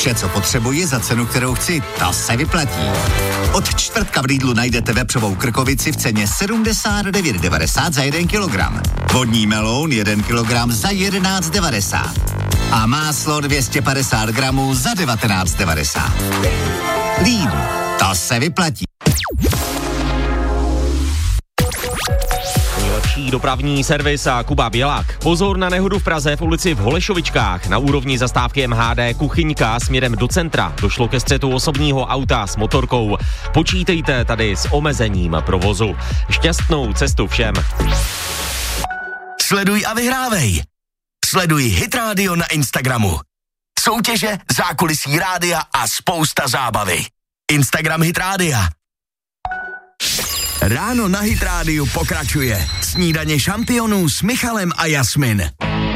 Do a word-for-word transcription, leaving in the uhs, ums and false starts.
Vše, co potřebuji za cenu, kterou chci, to se vyplatí. Od čtvrtka v Lidlu najdete vepřovou krkovici v ceně sedmdesát devět devadesát za jeden kilogram. Vodní meloun jeden kilogram za jedenáct devadesát. A máslo dvě stě padesát gramů za devatenáct devadesát. Lidl, to se vyplatí. Nejlepší dopravní servis a Kuba Bělák. Pozor na nehodu v Praze v ulici v Holešovičkách. Na úrovni zastávky M H D Kuchyňka směrem do centra došlo ke střetu osobního auta s motorkou. Počítejte tady s omezením provozu. Šťastnou cestu všem. Sleduj a vyhrávej. Sleduj Hit Radio na Instagramu. Soutěže, zákulisí rádia a spousta zábavy. Instagram Hit Rádia. Ráno na Hit Rádiu pokračuje. Snídaně šampionů s Michalem a Jasmin.